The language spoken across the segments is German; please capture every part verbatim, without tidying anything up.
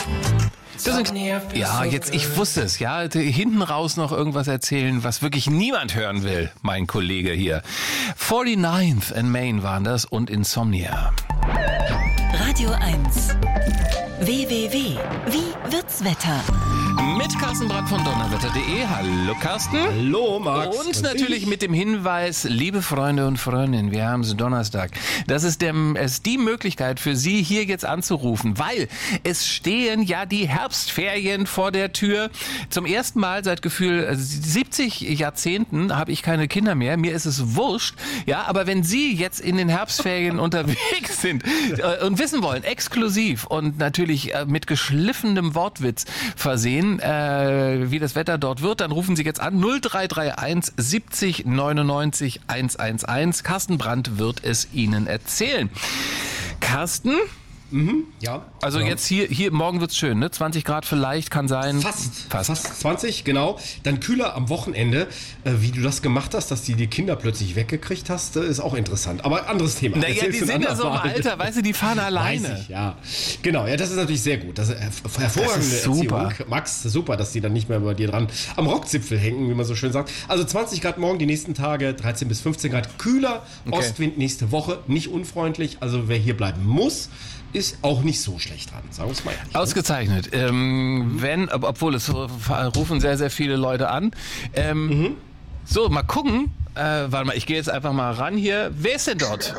Das sind, ja, jetzt, ich wusste es, ja, hinten raus noch irgendwas erzählen, was wirklich niemand hören will, mein Kollege hier. forty-ninth and Main waren das und Insomnia. Radio eins. W W W. Wie wird's Wetter? Mit Carsten Brandt von donnerwetter punkt de. Hallo Carsten. Hallo Max. Und natürlich mit dem Hinweis, liebe Freunde und Freundinnen, wir haben es Donnerstag. Das ist, dem, ist die Möglichkeit für Sie, hier jetzt anzurufen, weil es stehen ja die Herbstferien vor der Tür. Zum ersten Mal seit Gefühl siebzig Jahrzehnten habe ich keine Kinder mehr. Mir ist es wurscht. Ja, aber wenn Sie jetzt in den Herbstferien unterwegs sind äh, und wissen wollen, exklusiv und natürlich äh, mit geschliffenem Wortwitz versehen, äh, wie das Wetter dort wird, dann rufen Sie jetzt an null drei drei eins siebzig neunundneunzig hundertelf. Carsten Brandt wird es Ihnen erzählen. Carsten? Mhm, ja. Also ja. jetzt hier, hier morgen wird's schön, ne? zwanzig Grad vielleicht, kann sein. Fast, fast. Fast zwanzig, genau. Dann kühler am Wochenende. Äh, wie du das gemacht hast, dass du die Kinder plötzlich weggekriegt hast, äh, ist auch interessant. Aber anderes Thema. Naja, die sind ja so im Alter, weißt du, die fahren alleine. Weiß ich, ja. Genau, ja, das ist natürlich sehr gut. Das ist her- hervorragende Das ist super. Erziehung. Max, super, dass die dann nicht mehr bei dir dran am Rockzipfel hängen, wie man so schön sagt. Also zwanzig Grad morgen, die nächsten Tage dreizehn bis fünfzehn Grad. Kühler, Okay. Ostwind nächste Woche, nicht unfreundlich. Also wer hier bleiben muss, ist auch nicht so schlecht dran, sagen wir es mal ehrlich. Ausgezeichnet. Ähm, wenn, ob- obwohl es rufen sehr, sehr viele Leute an. Ähm, Mhm. So, mal gucken. Äh, warte mal, ich gehe jetzt einfach mal ran hier. Wer ist denn dort?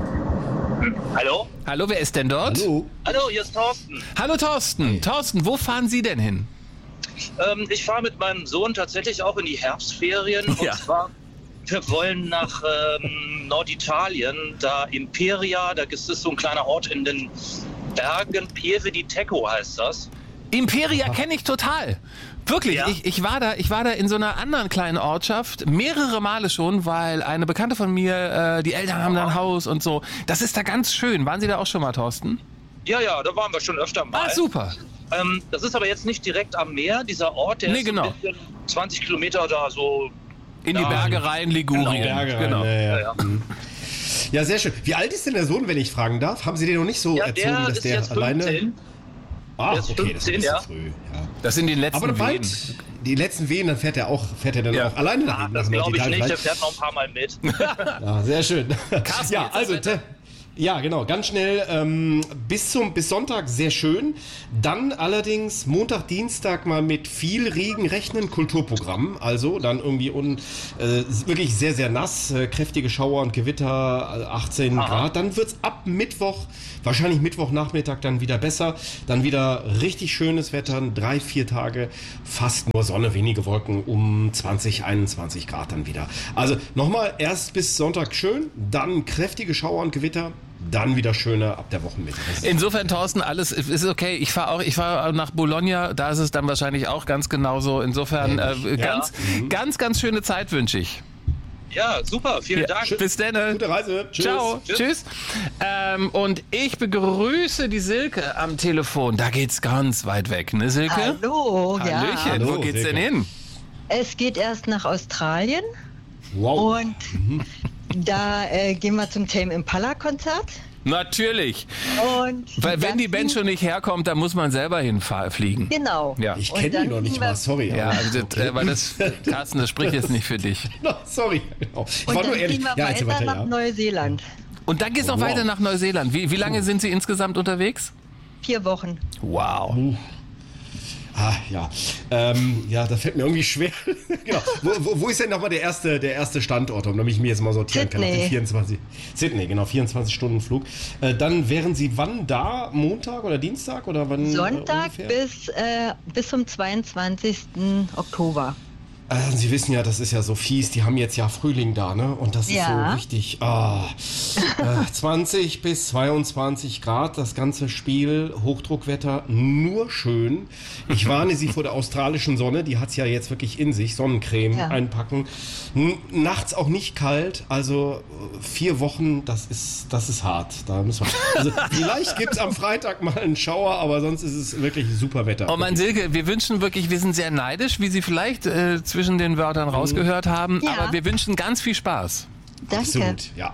Hallo? Hallo, wer ist denn dort? Hallo. Hallo, hier ist Thorsten. Hallo Thorsten. Thorsten, wo fahren Sie denn hin? Ähm, ich fahre mit meinem Sohn tatsächlich auch in die Herbstferien. Ja. Und zwar, wir wollen nach ähm, Norditalien, da Imperia, da ist es so ein kleiner Ort in den Bergen, Pieve di Teco heißt das. Imperia kenne ich total. Wirklich, Ja? ich, ich war da, ich war da in so einer anderen kleinen Ortschaft mehrere Male schon, weil eine Bekannte von mir, äh, die Eltern haben da ein Haus und so. Das ist da ganz schön. Waren Sie da auch schon mal, Thorsten? Ja, ja, da waren wir schon öfter mal. Ah, super. Ähm, das ist aber jetzt nicht direkt am Meer, dieser Ort, der Nee, ist genau. ein bisschen zwanzig Kilometer da so. In die Ja. Berge rein, Ligurien. Berge rein, Genau. ja, ja. Ja, ja. Mhm. Ja, sehr schön. Wie alt ist denn der Sohn, wenn ich fragen darf? Haben Sie den noch nicht so Ja, erzogen, der dass ist der jetzt alleine... fünfzehn. Ah, Der ist okay, das ist ein fünfzehn, bisschen ja. früh. Ja. Das sind die letzten Aber bald, Wehen. die letzten Wehen, dann fährt er auch, fährt er dann Ja. auch alleine nach, Ah, nach das glaube ich Norditalien nicht, der rein? fährt noch ein paar Mal mit. Ja, sehr schön. Carsten, ja, jetzt das also Wetter. te- ja, genau, ganz schnell ähm, bis zum bis Sonntag sehr schön. Dann allerdings Montag, Dienstag mal mit viel Regen rechnen, Kulturprogramm. Also dann irgendwie un, äh, wirklich sehr sehr nass, äh, kräftige Schauer und Gewitter, äh, achtzehn Aha. Grad. Dann wird's ab Mittwoch, wahrscheinlich Mittwochnachmittag dann wieder besser. Dann wieder richtig schönes Wetter, drei vier Tage fast nur Sonne, wenige Wolken um zwanzig, einundzwanzig Grad dann wieder. Also nochmal erst bis Sonntag schön, dann kräftige Schauer und Gewitter. Dann wieder schöner ab der Wochenmitte. Das ist- Insofern, Thorsten, alles ist okay. Ich fahre auch, ich fahre nach Bologna, da ist es dann wahrscheinlich auch ganz genauso. Insofern äh, Ähnlich, ja. ganz, ganz, ganz schöne Zeit wünsche ich. Ja, super, vielen Ja, Dank. bis dann. Gute Reise. Tschüss. Ciao. Tschüss. Tschüss. Ähm, und ich begrüße die Silke am Telefon. Da geht's ganz weit weg, ne Silke? Hallo, ja. Hallöchen. Hallo, Wo geht's Silke. denn hin? Es geht erst nach Australien Wow. und da äh, gehen wir zum Tame Impala Konzert. Natürlich. Und Weil wenn dann die Band fliegen- schon nicht herkommt, dann muss man selber hinfliegen. Genau. Ja. Ich Und kenne die dann noch nicht fliegen wir- mal, sorry. Ja, aber- also das, äh, weil das, Carsten, das spricht jetzt nicht für dich. No, sorry. Genau. Ich Und war dann nur ehrlich. fliegen wir Ja, erzähl weiter weiter, nach ja. Neuseeland. Und dann geht's noch Wow. weiter nach Neuseeland. Wie, wie lange sind Sie insgesamt unterwegs? Vier Wochen. Wow. Ah, ja. Ähm, ja, das fällt mir irgendwie schwer. Genau. Wo, wo, wo ist denn nochmal der erste, der erste Standort, um damit ich mir jetzt mal sortieren kann? Auf Sydney. den vierundzwanzig Sydney, genau, vierundzwanzig Stunden Flug. Äh, dann wären Sie wann da? Montag oder Dienstag? Oder wann? Sonntag äh, ungefähr? bis, äh, bis zum zweiundzwanzigsten Oktober. Äh, Sie wissen ja, das ist ja so fies, die haben jetzt ja Frühling da, ne? Und das ist Ja. so richtig, ah, äh, zwanzig bis zweiundzwanzig Grad, das ganze Spiel, Hochdruckwetter, nur schön. Ich warne Sie vor der australischen Sonne, die hat's ja jetzt wirklich in sich, Sonnencreme Ja. einpacken. N nachts auch nicht kalt, also äh, vier Wochen, das ist, das ist hart. Da müssen wir, also vielleicht gibt's am Freitag mal einen Schauer, aber sonst ist es wirklich super Wetter. Oh Mann, Silke, wir wünschen wirklich, wir sind sehr neidisch, wie Sie vielleicht äh, zwischen den Wörtern rausgehört haben, Ja. aber wir wünschen ganz viel Spaß. Danke. Absolut, ja.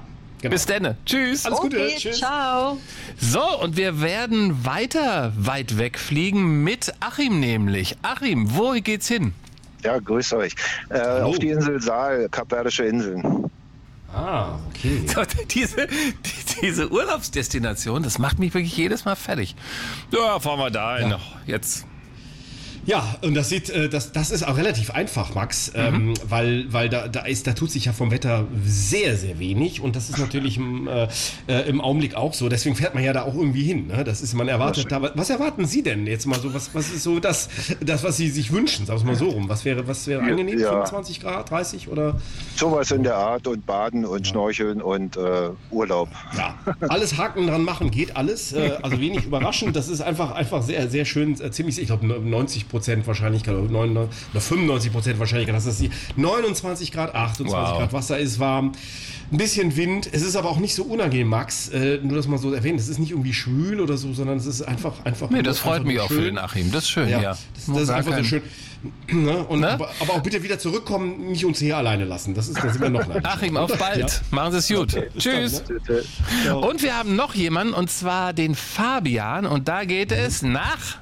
Genau. Bis dann. Tschüss. Alles Gute. Okay, Tschüss. ciao. So, und wir werden weiter weit wegfliegen mit Achim nämlich. Achim, wo geht's hin? Ja, grüß euch. Äh, auf die Insel Saal, Kapverdische Inseln. Ah, okay. So, diese, die, diese Urlaubsdestination, das macht mich wirklich jedes Mal fertig. Ja, fahren wir da hin. Ja. Jetzt. Ja, und das sieht, äh, das, das ist auch relativ einfach, Max, Mhm. ähm, weil, weil da, da ist, da tut sich ja vom Wetter sehr, sehr wenig und das ist natürlich im, äh, äh, im Augenblick auch so. Deswegen fährt man ja da auch irgendwie hin. Ne? Das ist, man erwartet da. Was erwarten Sie denn jetzt mal so? Was, was ist so das, das, was Sie sich wünschen? Sagen wir es mal so rum. Was wäre, was wäre angenehm? Ja. fünfundzwanzig Grad, dreißig oder? Sowas in der Art und Baden und Schnorcheln und äh, Urlaub. Ja, alles Haken dran machen geht alles. Äh, also wenig überraschend. Das ist einfach, einfach sehr, sehr schön. Äh, ziemlich, ich glaube, neunzig Prozent Wahrscheinlichkeit oder neunundneunzig oder fünfundneunzig Prozent Wahrscheinlichkeit, dass das die neunundzwanzig Grad, achtundzwanzig Wow. Grad Wasser ist, warm. Ein bisschen Wind. Es ist aber auch nicht so unangenehm, Max. Äh, nur das mal so erwähnen. Es ist nicht irgendwie schwül oder so, sondern es ist einfach, einfach. Nee, das freut einfach mich nur auch schön. für den Achim. Das ist schön, ja. Ja, das, das ist Gar einfach so kein- schön. Ne? Und, Ne? aber, aber auch bitte wieder zurückkommen, nicht uns hier alleine lassen. Das ist, da sind wir noch nicht. Achim, auf bald. Ja. Machen Sie es gut. Tschüss. ne? Und wir haben noch jemanden, und zwar den Fabian. Und da geht es nach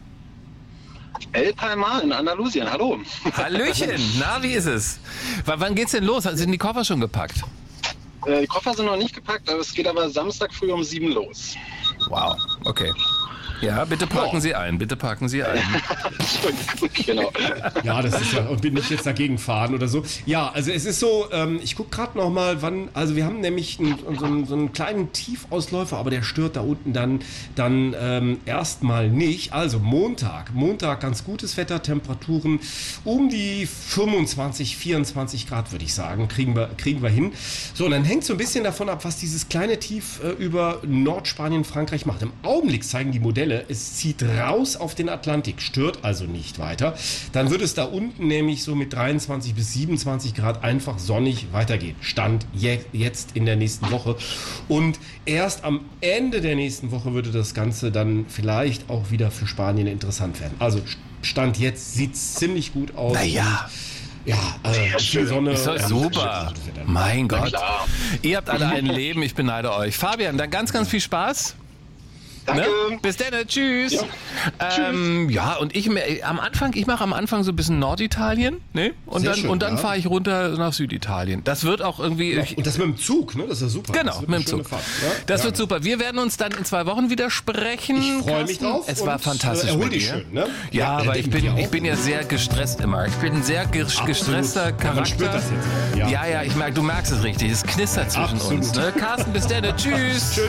El Palmar in Andalusien, hallo. Hallöchen. Na, wie ist es? W wann geht's denn los? Sind die Koffer schon gepackt? Äh, die Koffer sind noch nicht gepackt, aber es geht aber Samstag früh um sieben los. Wow. Okay. Ja, bitte parken Ja. Sie ein. Bitte parken Sie ein. Genau. Ja, das ist ja, und bin nicht jetzt dagegen fahren oder so. Ja, also es ist so, ähm, ich gucke gerade noch mal, wann, also wir haben nämlich einen, so, einen, so einen kleinen Tiefausläufer, aber der stört da unten dann, dann ähm, erstmal nicht. Also Montag, Montag ganz gutes Wetter, Temperaturen um die fünfundzwanzig, vierundzwanzig Grad, würde ich sagen, kriegen wir, kriegen wir hin. So, und dann hängt so ein bisschen davon ab, was dieses kleine Tief äh, über Nordspanien, Frankreich macht. Im Augenblick zeigen die Modelle, es zieht raus auf den Atlantik, stört also nicht weiter. Dann wird es da unten nämlich so mit dreiundzwanzig bis siebenundzwanzig Grad einfach sonnig weitergehen. Stand je, jetzt in der nächsten Woche. Und erst am Ende der nächsten Woche würde das Ganze dann vielleicht auch wieder für Spanien interessant werden. Also Stand jetzt sieht es ziemlich gut aus. Naja. Ja, äh, viel Sonne. Ist doch ja, super. gutes Wetter. Mein Gott. klar. Ihr habt alle ein Leben, ich beneide euch. Fabian, dann ganz, ganz viel Spaß. Danke. Ne? Bis dann, tschüss. Ja. Ähm, ja, und ich äh, am Anfang, ich mache am Anfang so ein bisschen Norditalien, ne? Und Sehr dann, schön, und dann ja. fahre ich runter nach Süditalien. Das wird auch irgendwie. Ja, ich, und das mit dem Zug, ne? Das ist ja super. Genau, Das wird mit eine dem schöne Zug. Fahrt, ja? Das Ja, wird super. Wir werden uns dann in zwei Wochen wieder sprechen. Ich freue mich Carsten. drauf. Es war und, fantastisch Äh, erhol mit dich dir. schön, ne? Ja, Ja, aber denken ich bin, wir auch. ich bin ja sehr gestresst immer. Ich bin ein sehr ges- Absolut. gestresster Ja, Charakter. man spürt das jetzt auch, ja. ja, ja, ich merke, du merkst es richtig. Es knistert zwischen Absolut. uns. Ne? Carsten, bis dann. Tschüss. Tschüss.